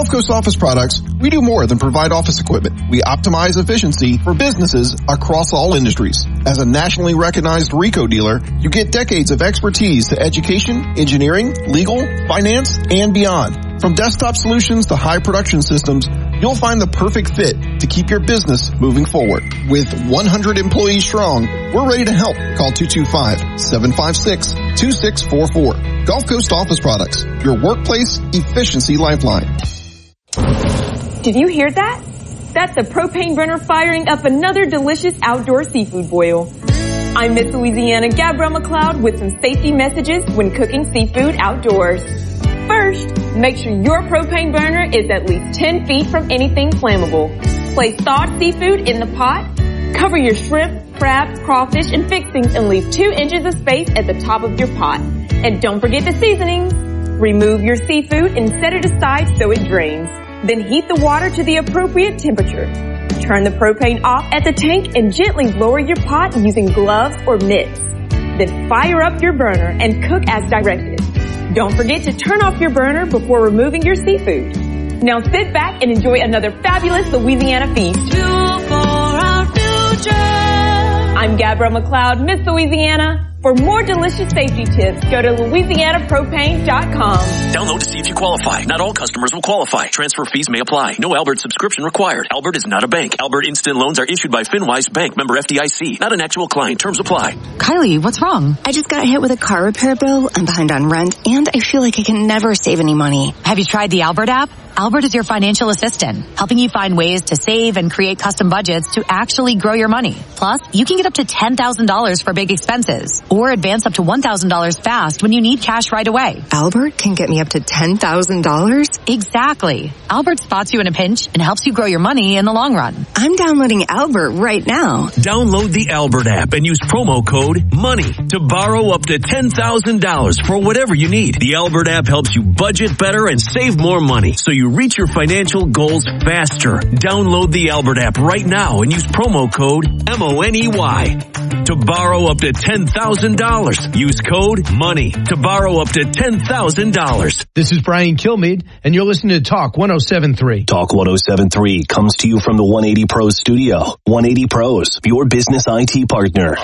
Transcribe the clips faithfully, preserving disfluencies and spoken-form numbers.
Gulf Coast Office Products, we do more than provide office equipment. We optimize efficiency for businesses across all industries. As a nationally recognized Ricoh dealer, you get decades of expertise to education, engineering, legal, finance, and beyond. From desktop solutions to high production systems, you'll find the perfect fit to keep your business moving forward. With one hundred employees strong, we're ready to help. Call two two five, seven five six, two six four four. Gulf Coast Office Products, your workplace efficiency lifeline. Did you hear that? That's a propane burner firing up another delicious outdoor seafood boil. I'm Miss Louisiana Gabrielle McLeod with some safety messages when cooking seafood outdoors. First, make sure your propane burner is at least ten feet from anything flammable. Place thawed seafood in the pot. Cover your shrimp, crab, crawfish, and fixings and leave two inches of space at the top of your pot. And don't forget the seasonings. Remove your seafood and set it aside so it drains. Then heat the water to the appropriate temperature. Turn the propane off at the tank and gently lower your pot using gloves or mitts. Then fire up your burner and cook as directed. Don't forget to turn off your burner before removing your seafood. Now sit back and enjoy another fabulous Louisiana feast. Fuel for our future. I'm Gabrielle McLeod, Miss Louisiana. For more delicious safety tips, go to Louisiana Propane dot com. Download to see if you qualify. Not all customers will qualify. Transfer fees may apply. No Albert subscription required. Albert is not a bank. Albert Instant Loans are issued by FinWise Bank, member F D I C. Not an actual client. Terms apply. Kylie, what's wrong? I just got hit with a car repair bill. I'm behind on rent, and I feel like I can never save any money. Have you tried the Albert app? Albert is your financial assistant, helping you find ways to save and create custom budgets to actually grow your money. Plus, you can get up to ten thousand dollars for big expenses or advance up to one thousand dollars fast when you need cash right away. Albert can get me up to ten thousand dollars? Exactly. Albert spots you in a pinch and helps you grow your money in the long run. I'm downloading Albert right now. Download the Albert app and use promo code MONEY to borrow up to ten thousand dollars for whatever you need. The Albert app helps you budget better and save more money so you reach your financial goals faster. Download the Albert app right now and use promo code M O N E Y to borrow up to ten thousand dollars. Use code MONEY to borrow up to ten thousand dollars. This is Brian Kilmeade, and you're listening to Talk one oh seven point three. Talk one oh seven point three comes to you from the one eighty Pros studio. one eighty Pros, your business I T partner.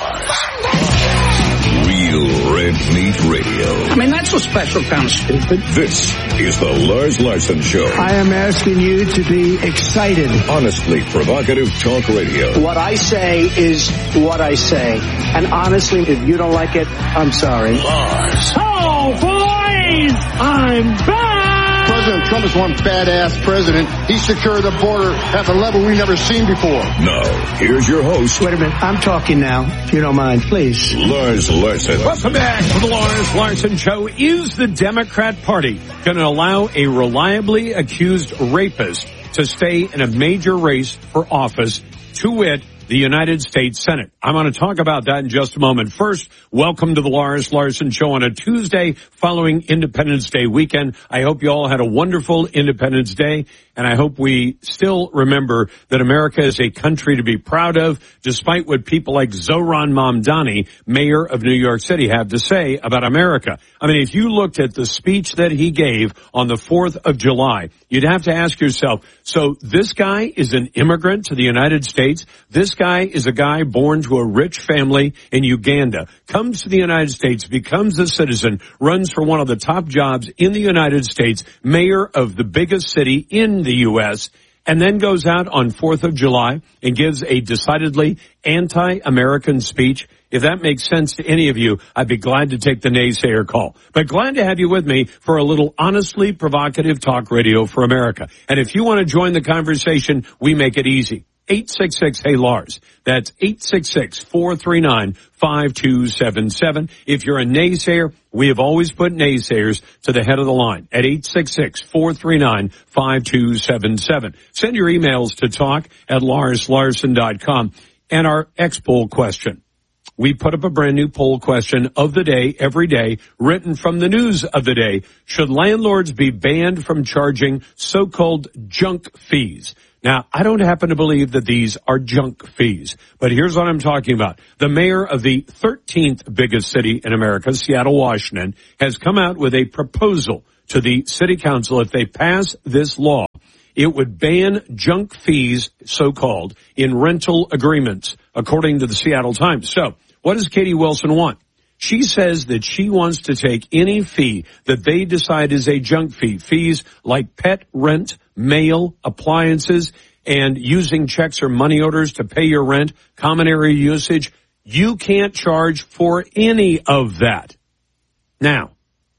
Real Red Meat Radio. I mean, that's a special kind of stupid. This is the Lars Larson Show. I am asking you to be excited. Honestly provocative talk radio. What I say is what I say. And honestly, if you don't like it, I'm sorry. Lars. Oh, boys! I'm back! President Trump is one badass president. He secured the border at a level we've never seen before. Now, here's your host. Wait a minute. I'm talking now, if you don't mind, please. Lars Larson. Welcome back to the Lars Larson Show. Is the Democrat Party going to allow a reliably accused rapist to stay in a major race for office, to wit, the United States Senate? I'm going to talk about that in just a moment. First, welcome to the Lars Larson Show on a Tuesday following Independence Day weekend. I hope you all had a wonderful Independence Day, and I hope we still remember that America is a country to be proud of, despite what people like Zohran Mamdani, mayor of New York City, have to say about America. I mean, if you looked at the speech that he gave on the fourth of July, you'd have to ask yourself, so this guy is an immigrant to the United States? This guy is a guy born to a rich family in Uganda, comes to the United States, becomes a citizen, runs for one of the top jobs in the United States, mayor of the biggest city in the U S, and then goes out on fourth of July and gives a decidedly anti-American speech. If that makes sense to any of you, I'd be glad to take the naysayer call. But glad to have you with me for a little honestly provocative talk radio for America. And if you want to join the conversation, we make it easy. eight six six, hey Lars. That's eight six six, four three nine, five two seven seven. If you're a naysayer, we have always put naysayers to the head of the line at eight six six, four three nine, five two seven seven. Send your emails to talk at lars larson dot com. And our X-Poll question. We put up a brand new poll question of the day, every day, written from the news of the day. Should landlords be banned from charging so-called junk fees? Now, I don't happen to believe that these are junk fees, but here's what I'm talking about. The mayor of the thirteenth biggest city in America, Seattle, Washington, has come out with a proposal to the city council. If they pass this law, it would ban junk fees, so-called, in rental agreements, according to the Seattle Times. So, what does Katie Wilson want? She says that she wants to take any fee that they decide is a junk fee, fees like pet rent, mail, appliances, and using checks or money orders to pay your rent, common area usage. You can't charge for any of that. Now,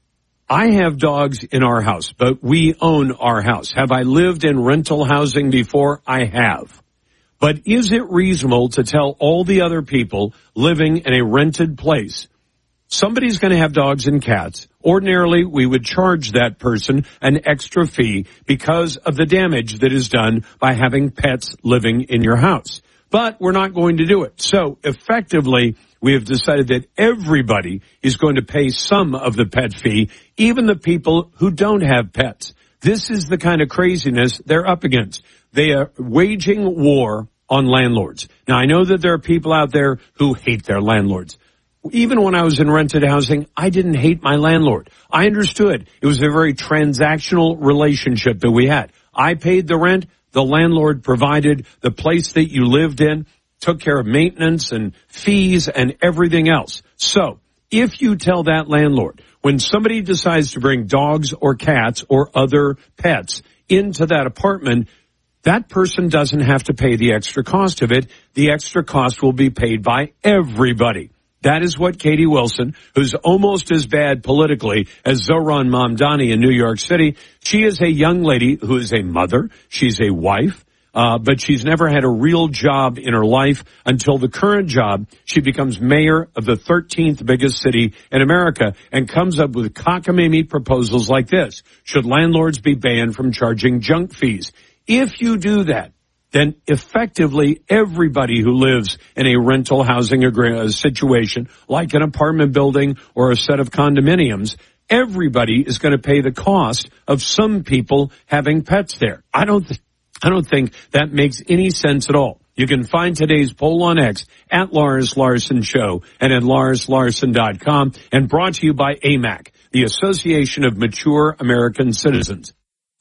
I have dogs in our house, but we own our house. Have I lived in rental housing before? I have. But is it reasonable to tell all the other people living in a rented place, somebody's going to have dogs and cats? Ordinarily, we would charge that person an extra fee because of the damage that is done by having pets living in your house. But we're not going to do it. So effectively, we have decided that everybody is going to pay some of the pet fee, even the people who don't have pets. This is the kind of craziness they're up against. They are waging war on landlords. Now, I know that there are people out there who hate their landlords. Even when I was in rented housing, I didn't hate my landlord. I understood. It was a very transactional relationship that we had. I paid the rent. The landlord provided the place that you lived in, took care of maintenance and fees and everything else. So if you tell that landlord, when somebody decides to bring dogs or cats or other pets into that apartment, that person doesn't have to pay the extra cost of it. The extra cost will be paid by everybody. That is what Katie Wilson, who's almost as bad politically as Zohran Mamdani in New York City, she is a young lady who is a mother. She's a wife, uh, but she's never had a real job in her life until the current job. She becomes mayor of the thirteenth biggest city in America and comes up with cockamamie proposals like this. Should landlords be banned from charging junk fees? If you do that, then effectively everybody who lives in a rental housing agree- situation, like an apartment building or a set of condominiums, everybody is going to pay the cost of some people having pets there. I don't, th- I don't think that makes any sense at all. You can find today's poll on X at Lars Larson Show and at lars larson dot com, and brought to you by A M A C, the Association of Mature American Citizens.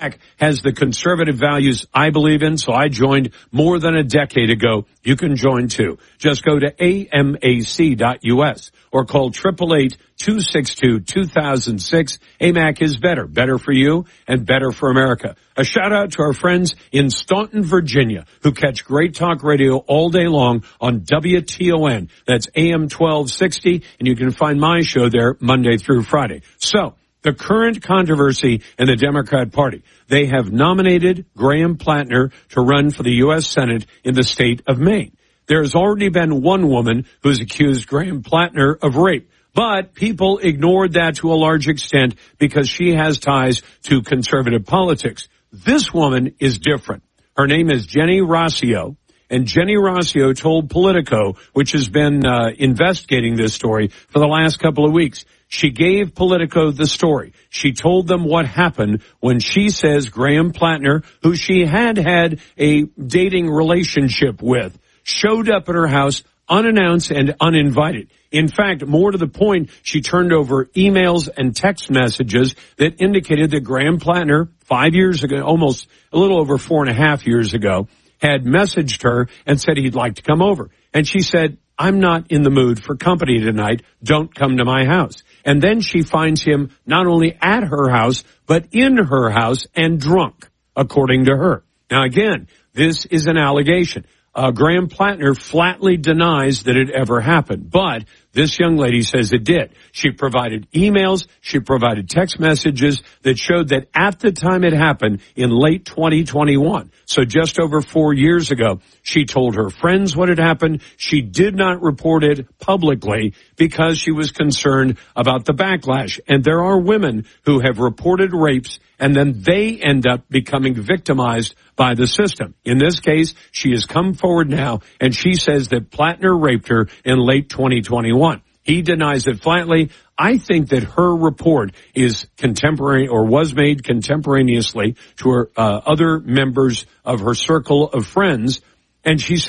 Has the conservative values I believe in, so I joined more than a decade ago. You can join too. Just go to A M A C dot U S or call eight eight eight, two six two, two thousand six. A M A C is better. Better for you and better for America. A shout out to our friends in Staunton, Virginia, who catch Great Talk Radio all day long on W T O N. That's A M twelve sixty, and you can find my show there Monday through Friday. So, the current controversy in the Democrat Party. They have nominated Graham Plattner to run for the U S Senate in the state of Maine. There has already been one woman who's accused Graham Plattner of rape, but people ignored that to a large extent because she has ties to conservative politics. This woman is different. Her name is Jenny Rossio. And Jenny Rossio told Politico, which has been uh, investigating this story for the last couple of weeks, she gave Politico the story. She told them what happened when she says Graham Plattner, who she had had a dating relationship with, showed up at her house unannounced and uninvited. In fact, more to the point, she turned over emails and text messages that indicated that Graham Plattner, five years ago, almost a little over four and a half years ago, had messaged her and said he'd like to come over. And she said, I'm not in the mood for company tonight. Don't come to my house. And then she finds him not only at her house, but in her house and drunk, according to her. Now, again, this is an allegation. Uh, Graham Plattner flatly denies that it ever happened, but this young lady says it did. She provided emails, she provided text messages that showed that at the time it happened in late twenty twenty-one, so just over four years ago, she told her friends what had happened. She did not report it publicly because she was concerned about the backlash. And there are women who have reported rapes and then they end up becoming victimized by the system. In this case, she has come forward now and she says that Plattner raped her in late twenty twenty-one. He denies it flatly. I think that her report is contemporary or was made contemporaneously to her uh, other members of her circle of friends. And she said,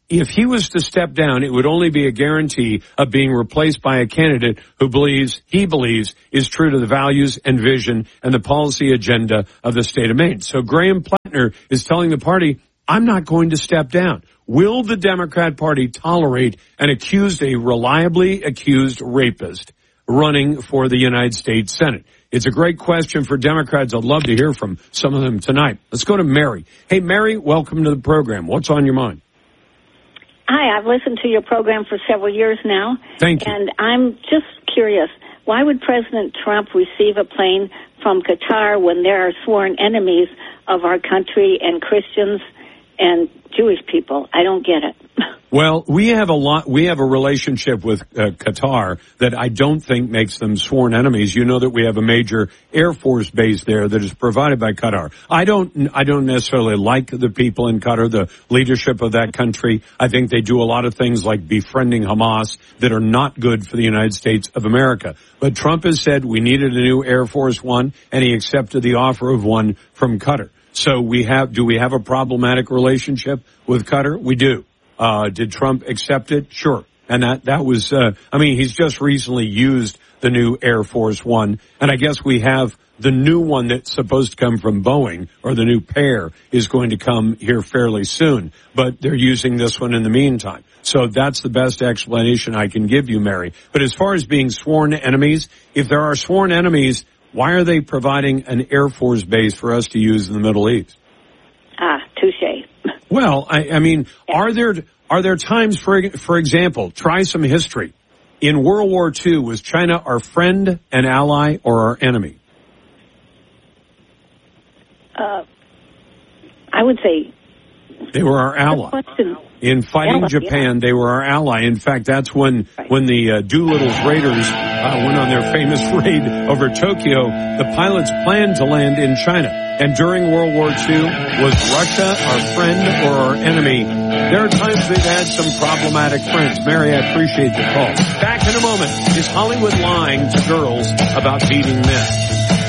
if he was to step down, it would only be a guarantee of being replaced by a candidate who believes, he believes, is true to the values and vision and the policy agenda of the state of Maine. So Graham Plattner is telling the party, I'm not going to step down. Will the Democrat Party tolerate an accused, a reliably accused rapist running for the United States Senate? It's a great question for Democrats. I'd love to hear from some of them tonight. Let's go to Mary. Hey, Mary, welcome to the program. What's on your mind? Hi, I've listened to your program for several years now. Thank you. And I'm just curious, why would President Trump receive a plane from Qatar when there are sworn enemies of our country and Christians and Jewish people? I don't get it. Well, we have a lot, we have a relationship with uh, Qatar that I don't think makes them sworn enemies. You know that we have a major Air Force base there that is provided by Qatar. I don't, I don't necessarily like the people in Qatar, the leadership of that country. I think they do a lot of things like befriending Hamas that are not good for the United States of America. But Trump has said we needed a new Air Force One, and he accepted the offer of one from Qatar. So we have, do we have a problematic relationship with Qatar? We do. Uh, did Trump accept it? Sure. And that, that was, uh, I mean, he's just recently used the new Air Force One. And I guess we have the new one that's supposed to come from Boeing, or the new pair is going to come here fairly soon. But they're using this one in the meantime. So that's the best explanation I can give you, Mary. But as far as being sworn enemies, if there are sworn enemies, why are they providing an Air Force base for us to use in the Middle East? Ah, touche. Well, I, I mean, yeah. are there are there times, for for example, try some history. In World War Two, was China our friend, an ally, or our enemy? Uh, I would say they were our ally. In fighting yeah, Japan, yeah. they were our ally. In fact, that's when right. when the uh, Doolittle's Raiders uh, went on their famous raid over Tokyo. The pilots planned to land in China. And during World War Two, was Russia our friend or our enemy? There are times we've had some problematic friends. Mary, I appreciate the call. Back in a moment. Is Hollywood lying to girls about beating men?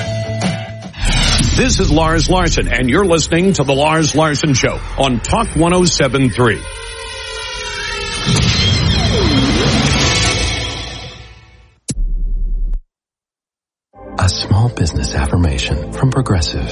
This is Lars Larson, and you're listening to The Lars Larson Show on Talk one oh seven point three. A small business affirmation from Progressive.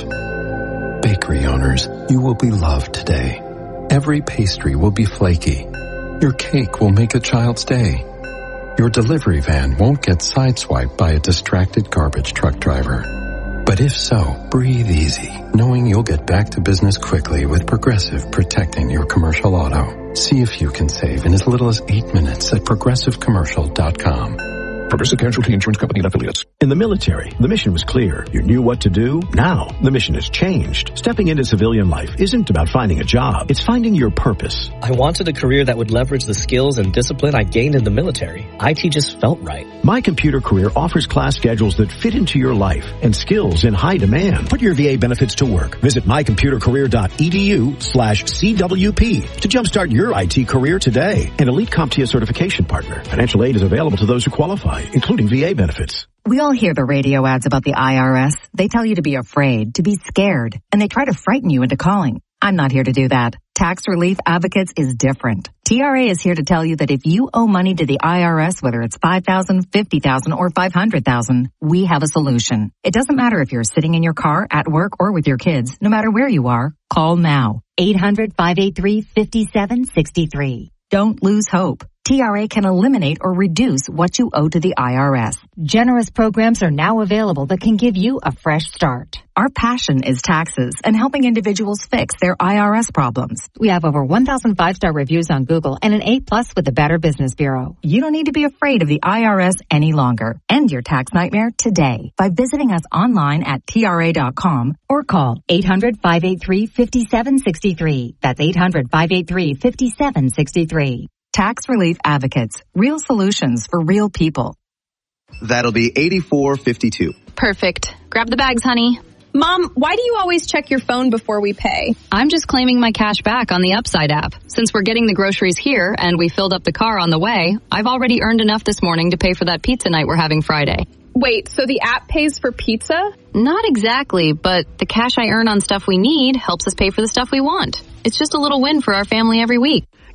Bakery owners, you will be loved today. Every pastry will be flaky. Your cake will make a child's day. Your delivery van won't get sideswiped by a distracted garbage truck driver. But if so, breathe easy, knowing you'll get back to business quickly with Progressive protecting your commercial auto. See if you can save in as little as eight minutes at progressive commercial dot com. Progressive Casualty Insurance Company and affiliates. In the military, the mission was clear. You knew what to do. Now, the mission has changed. Stepping into civilian life isn't about finding a job. It's finding your purpose. I wanted a career that would leverage the skills and discipline I gained in the military. I T just felt right. My Computer Career offers class schedules that fit into your life and skills in high demand. Put your V A benefits to work. Visit my computer career dot e d u slash C W P to jumpstart your I T career today. An elite CompTIA certification partner. Financial aid is available to those who qualify, including V A benefits. We all hear the radio ads about the I R S. They tell you to be afraid, to be scared, and they try to frighten you into calling. I'm not here to do that. Tax Relief Advocates is different. T R A is here to tell you that if you owe money to the I R S, whether it's five thousand dollars, fifty thousand dollars, or five hundred thousand dollars, we have a solution. It doesn't matter if you're sitting in your car, at work, or with your kids. No matter where you are, call now. eight hundred, five eight three, five seven six three. Don't lose hope. T R A can eliminate or reduce what you owe to the I R S. Generous programs are now available that can give you a fresh start. Our passion is taxes and helping individuals fix their I R S problems. We have over one thousand five-star reviews on Google and an A plus with the Better Business Bureau. You don't need to be afraid of the I R S any longer. End your tax nightmare today by visiting us online at T R A dot com or call eight hundred, five eight three, five seven six three. That's eight hundred, five eight three, five seven six three. Tax Relief Advocates. Real solutions for real people. That'll be eighty-four fifty-two. Perfect. Grab the bags, honey. Mom, why do you always check your phone before we pay? I'm just claiming my cash back on the Upside app. Since we're getting the groceries here and we filled up the car on the way, I've already earned enough this morning to pay for that pizza night we're having Friday. Wait, so the app pays for pizza? Not exactly, but the cash I earn on stuff we need helps us pay for the stuff we want. It's just a little win for our family every week.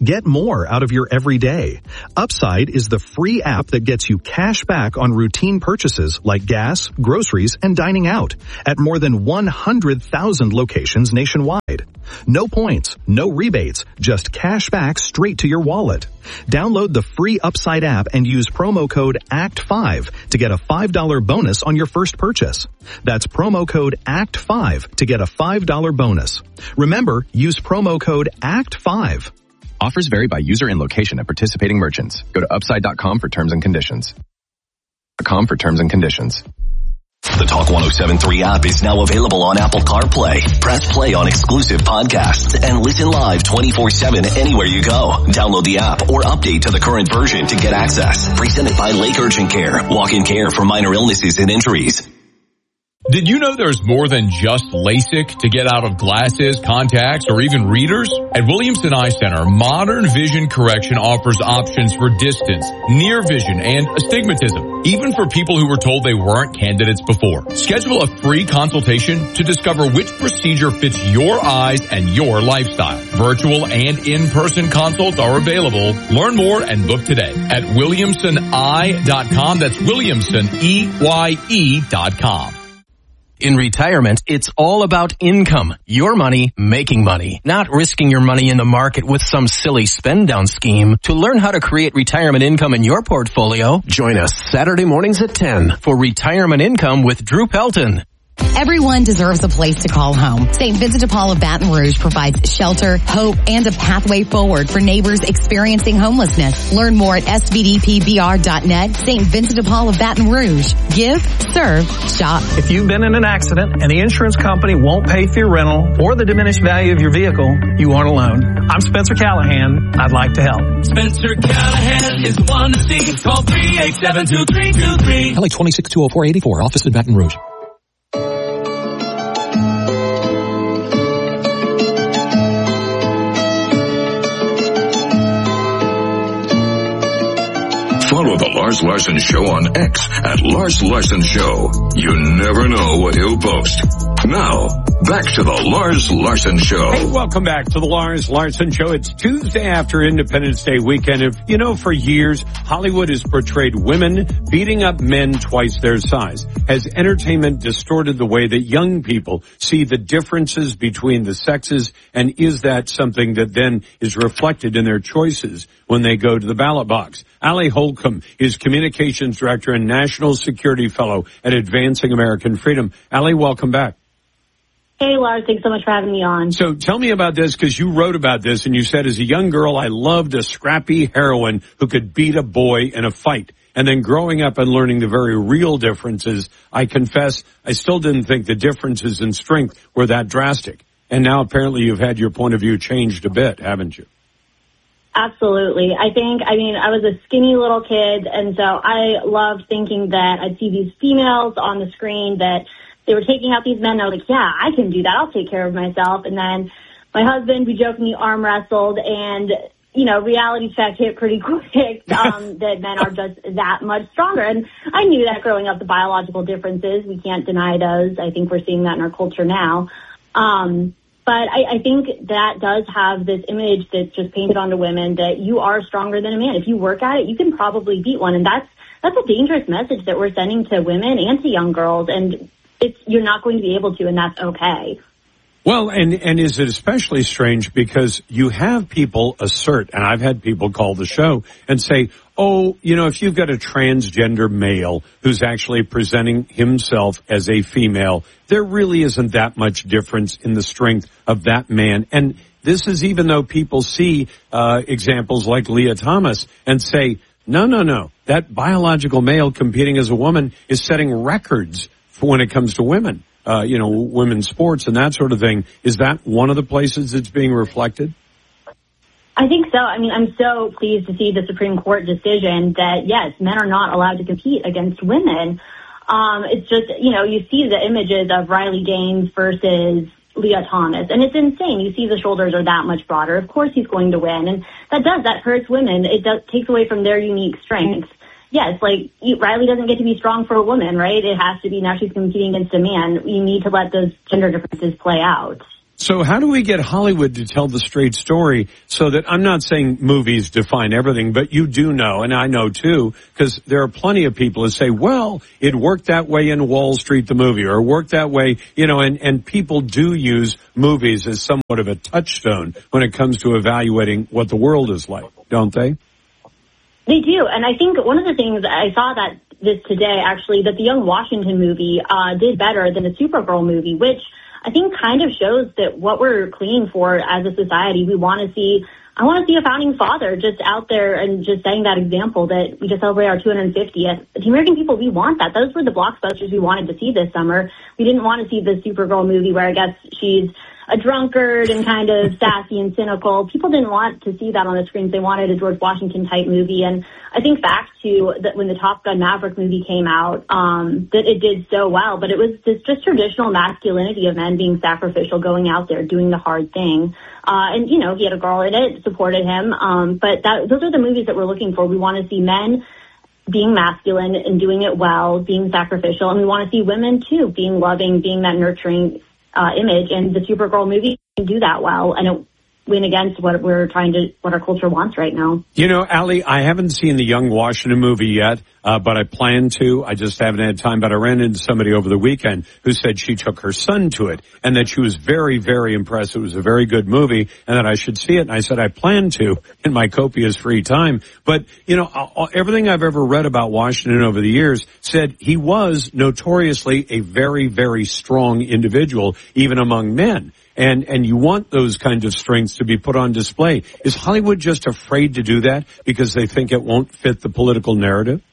Get more out of your everyday. Upside is the free app that gets you cash back on routine purchases like gas, groceries, and dining out at more than one hundred thousand locations nationwide. No points, no rebates, just cash back straight to your wallet. Download the free Upside app and use promo code A C T five to get a five dollars bonus on your first purchase. That's promo code A C T five to get a five dollars bonus. Remember, use promo code A C T five. Offers vary by user and location at participating merchants. Go to upside dot com for terms and conditions. .com for terms and conditions. The Talk one oh seven point three app is now available on Apple CarPlay. Press play on exclusive podcasts and listen live twenty-four seven anywhere you go. Download the app or update to the current version to get access. Presented by Lake Urgent Care. Walk-in care for minor illnesses and injuries. Did you know there's more than just LASIK to get out of glasses, contacts, or even readers? At Williamson Eye Center, Modern Vision Correction offers options for distance, near vision, and astigmatism, even for people who were told they weren't candidates before. Schedule a free consultation to discover which procedure fits your eyes and your lifestyle. Virtual and in-person consults are available. Learn more and book today at williamson eye dot com. That's Williamson, E Y E dot com. In retirement, it's all about income. Your money making money, not risking your money in the market with some silly spend down scheme. To learn how to create retirement income in your portfolio, join us Saturday mornings at ten for Retirement Income with Drew Pelton. Everyone deserves a place to call home. Saint Vincent de Paul of Baton Rouge provides shelter, hope, and a pathway forward for neighbors experiencing homelessness. Learn more at S V D P B R dot net. Saint Vincent de Paul of Baton Rouge. Give, serve, shop. If you've been in an accident and the insurance company won't pay for your rental or the diminished value of your vehicle, you aren't alone. I'm Spencer Callahan. I'd like to help. Spencer Callahan is the one to see. Call three eight seven two three two three. L A twenty-six two oh four eighty-four. Office in Baton Rouge. Follow the Lars Larson Show on X at Lars Larson Show. You never know what he'll post. Now, back to the Lars Larson Show. Hey, welcome back to the Lars Larson Show. It's Tuesday after Independence Day weekend. If you know, for years, Hollywood has portrayed women beating up men twice their size. Has entertainment distorted the way that young people see the differences between the sexes? And is that something that then is reflected in their choices when they go to the ballot box? Ali Holcomb is Communications Director and National Security Fellow at Advancing American Freedom. Ali, welcome back. Hey, Lars, thanks so much for having me on. So tell me about this, because you wrote about this, and you said, as a young girl, I loved a scrappy heroine who could beat a boy in a fight. And then growing up and learning the very real differences, I confess, I still didn't think the differences in strength were that drastic. And now apparently you've had your point of view changed a bit, haven't you? Absolutely. I think, I mean, I was a skinny little kid, and so I loved thinking that I'd see these females on the screen that they were taking out these men. And I was like, yeah, I can do that. I'll take care of myself. And then my husband, we jokingly arm wrestled, and, you know, reality check hit pretty quick, um, that men are just that much stronger. And I knew that growing up, the biological differences, we can't deny those. I think we're seeing that in our culture now. Um, But I, I think that does have this image that's just painted onto women that you are stronger than a man. If you work at it, you can probably beat one. And that's that's a dangerous message that we're sending to women and to young girls. And it's you're not going to be able to, and that's okay. Well, and, and is it especially strange because you have people assert, and I've had people call the show and say, oh, you know, if you've got a transgender male who's actually presenting himself as a female, there really isn't that much difference in the strength of that man. And this is even though people see uh examples like Leah Thomas and say, no, no, no, that biological male competing as a woman is setting records for when it comes to women. Uh, you know, women's sports and that sort of thing. Is that one of the places it's being reflected? I think so. I mean, I'm so pleased to see the Supreme Court decision that, yes, men are not allowed to compete against women. Um, it's just, you know, you see the images of Riley Gaines versus Leah Thomas, and it's insane. You see the shoulders are that much broader. Of course he's going to win, and that does, that hurts women. It does, takes away from their unique strengths. Yes, like, Riley doesn't get to be strong for a woman, right? It has to be now she's competing against a man. You need to let those gender differences play out. So how do we get Hollywood to tell the straight story so that, I'm not saying movies define everything, but you do know, and I know too, because there are plenty of people who say, well, it worked that way in Wall Street, the movie, or it worked that way, you know, and, and people do use movies as somewhat of a touchstone when it comes to evaluating what the world is like, don't they? They do, and I think one of the things, I saw that this today, actually, that the Young Washington movie uh, did better than the Supergirl movie, which I think kind of shows that what we're clinging for as a society, we want to see, I want to see a founding father just out there and just setting that example that we just celebrate our two hundred fiftieth. The American people, we want that. Those were the blockbusters we wanted to see this summer. We didn't want to see the Supergirl movie where I guess she's a drunkard and kind of sassy and cynical. People didn't want to see that on the screens. They wanted a George Washington type movie. And I think back to that when the Top Gun Maverick movie came out, um, that it did so well, but it was this just traditional masculinity of men being sacrificial, going out there, doing the hard thing. Uh, and, you know, he had a girl in it, supported him. Um, but that, those are the movies that we're looking for. We want to see men being masculine and doing it well, being sacrificial. And we want to see women too, being loving, being that nurturing Uh, image, and the Supergirl movie can do that well, and it went against what we're trying to, what our culture wants right now. You know, Allie, I haven't seen the Young Washington movie yet, uh, but I plan to. I just haven't had time, but I ran into somebody over the weekend who said she took her son to it and that she was very, very impressed. It was a very good movie and that I should see it. And I said, I plan to in my copious free time. But, you know, everything I've ever read about Washington over the years said he was notoriously a very, very strong individual, even among men. And, and you want those kinds of strengths to be put on display. Is Hollywood just afraid to do that because they think it won't fit the political narrative?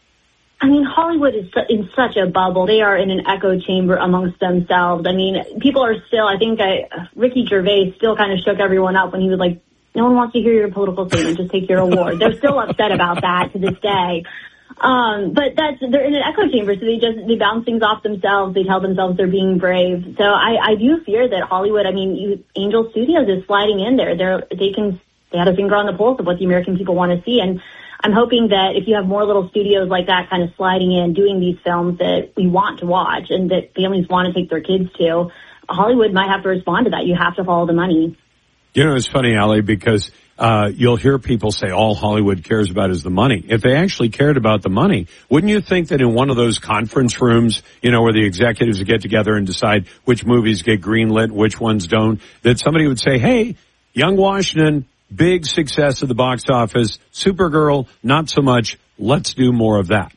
I mean, Hollywood is in such a bubble. They are in an echo chamber amongst themselves. I mean, people are still, I think I, Ricky Gervais still kind of shook everyone up when he was like, no one wants to hear your political statement, just take your award. They're still upset about that to this day. Um, but that's, they're in an echo chamber, so they just, they bounce things off themselves. They tell themselves they're being brave. So I, I do fear that Hollywood, I mean, you, Angel Studios is sliding in there. They're, they can, they had a finger on the pulse of what the American people want to see. And I'm hoping that if you have more little studios like that kind of sliding in, doing these films that we want to watch and that families want to take their kids to, Hollywood might have to respond to that. You have to follow the money. You know, it's funny, Allie, because uh you'll hear people say all Hollywood cares about is the money. If they actually cared about the money, wouldn't you think that in one of those conference rooms, you know, where the executives would get together and decide which movies get greenlit, which ones don't, that somebody would say, hey, Young Washington, big success at the box office, Supergirl, not so much, let's do more of that?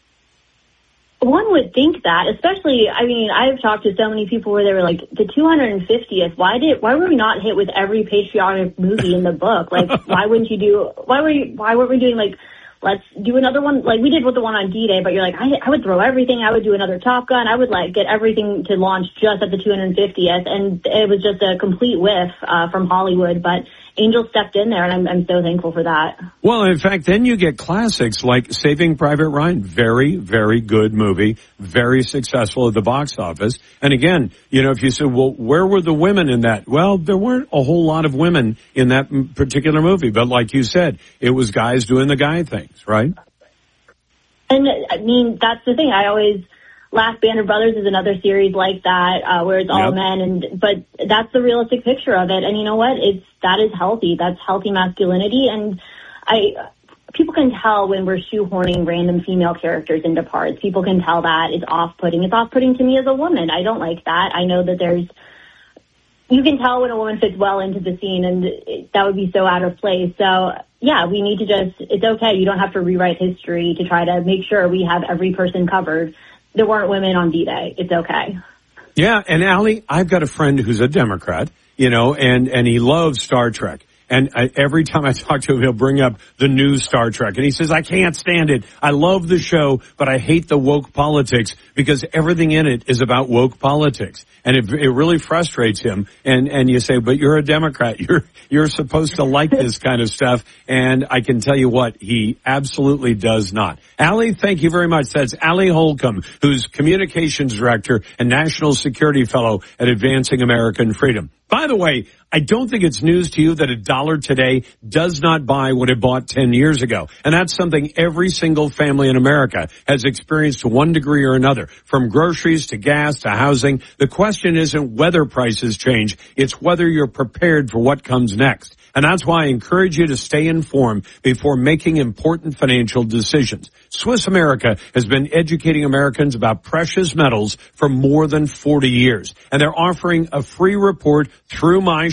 One would think that, especially, I mean, I've talked to so many people where they were like, the two hundred fiftieth, why did, why were we not hit with every patriotic movie in the book? Like, why wouldn't you do, why were you, why weren't we doing like, let's do another one, like we did with the one on D-Day, but you're like, I, I would throw everything, I would do another Top Gun, I would like get everything to launch just at the two hundred fiftieth, and it was just a complete whiff, uh, from Hollywood, but Angel stepped in there, and I'm, I'm so thankful for that. Well, in fact, then you get classics like Saving Private Ryan. Very, very good movie. Very successful at the box office. And again, you know, if you said, well, where were the women in that? Well, there weren't a whole lot of women in that particular movie. But like you said, it was guys doing the guy things, right? And, I mean, that's the thing. I always... Last Band of Brothers is another series like that, uh, where it's all yep. men, and but that's the realistic picture of it. And you know what? It's that is healthy. That's healthy masculinity, and I people can tell when we're shoehorning random female characters into parts. People can tell that it's off-putting. It's off-putting to me as a woman. I don't like that. I know that there's you can tell when a woman fits well into the scene, and it, that would be so out of place. So yeah, we need to just. It's okay. You don't have to rewrite history to try to make sure we have every person covered. There weren't women on D-Day. It's okay. Yeah, and Allie, I've got a friend who's a Democrat, you know, and, and he loves Star Trek. And I, every time I talk to him, he'll bring up the new Star Trek. And he says, I can't stand it. I love the show, but I hate the woke politics because everything in it is about woke politics. And it, it really frustrates him. And, and you say, but you're a Democrat. You're, you're supposed to like this kind of stuff. And I can tell you what, he absolutely does not. Allie, thank you very much. That's Allie Holcomb, who's Communications Director and National Security Fellow at Advancing American Freedom. By the way, I don't think it's news to you that a dollar today does not buy what it bought ten years ago. And that's something every single family in America has experienced to one degree or another, from groceries to gas to housing. The question isn't whether prices change, it's whether you're prepared for what comes next. And that's why I encourage you to stay informed before making important financial decisions. Swiss America has been educating Americans about precious metals for more than forty years. And they're offering a free report through my